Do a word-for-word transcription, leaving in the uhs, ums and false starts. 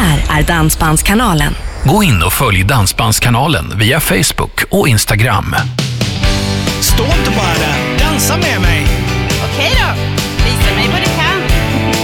här är Dansbandskanalen. Gå in och följ Dansbandskanalen via Facebook och Instagram. Stå inte bara där, dansa med mig.